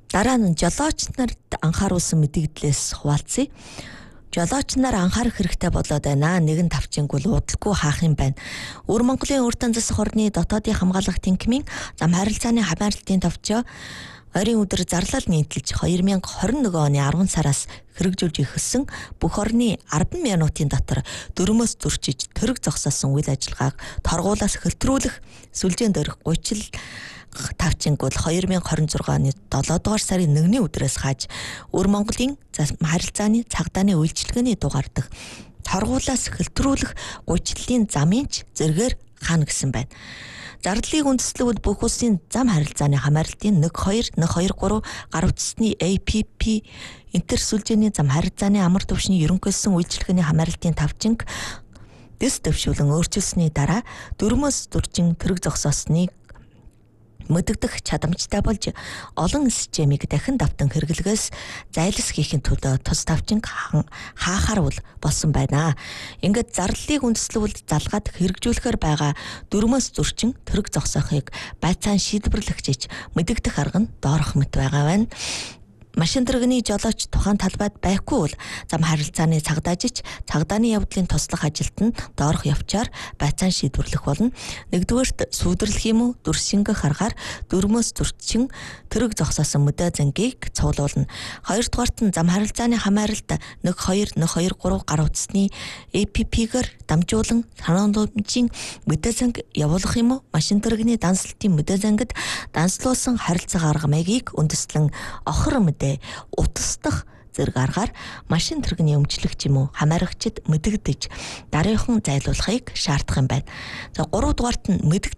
Дараа нь жолооч нарт анхааруулсан мэдээлэлээс хуваалцъя. Жолооч нар анхаарах хэрэгтэй болоод байна. Нэгэн тавчинг бол удалгүй хаах юм байна. Өвөр Монголын уртан засах орны дотоодын хамгаалах тэнхимийн зам харилцааны хамаарлалтын товчоо ойрын өдөр зарлал нийтэлж 2021 оны 10 сараас хэрэгжүүлж эхэлсэн бүх орны 10 минутын дотор дөрмөөс зөрчиж төрөг зогсоосон үйл ажиллагааг торгуулаас хөлтрүүлэх сүлжээнд өрөх 30 тавчинг бол 2026 оны 7 дугаар сарын 1-ний өдрөөс хааж Өвөр Монголын харилцааны цагдааны үйлчилгээний дугаар дах торгуулаас хөлтрүүлэх 30-лийн замынч зэргээр хаана гэсэн байна. Зардлыг үндэслэвэл бүх улсын зам харилцааны хамаарлалтын 1-2-1-2-3 гар утасны APP интер сүлжээний зам харилцааны амар түвшний ерөнхийлсөн үйлчилгээний хамаарлалтын тавчинг дэс төвшүүлэн өөрчилсөний дараа дөрмөөс зөрчин төрөг зогсоосныг мэдэгдэх чадамжтай болж олон системийг дахин давтан хэрэглэгээс зайлс хийхин тулд тус тавчинг хаахаар болсон байна. Ингээд зарлалыг үндэслэвэл залгаад хэрэгжүүлэхээр байгаа дөрмөөс зөрчин төрөг зогсоохыг байцаан шийдвэрлэгчиж мэдэгдэх арга нь доорох мэт байгаа байна. Машин дэргэний жолооч тухайн талбайд байхгүй бол зам харилцааны цагдаажич цагдааны явдлын туслах ажилд нь доорох явчаар байцаан шийдвэрлэх болно. Нэгдүгээрт сүйдэрлэх юм уу дүрсингэх аргаар дөрмөөс зөрчин төрөг зогсоосон мөдөө зангийг цуглуулна. Хоёрдугаарт нь зам харилцааны хамааралд 1-2-1-2-3 гар утасны APP-гээр дамжуулан санааламжийн мөдөө занг явуулах юм уу машин дэргэний данслалтын мөдөө зангид данслуулсан харилцаа арга маягийг үндэслэн охор мэдээ утасдах зэрэг аргаар машин дэргэний өмчлөгч юм уу хамаарагчид мэдэгдэж дараахан зайлуулахыг шаардах юм байна. За 3 дугаарт нь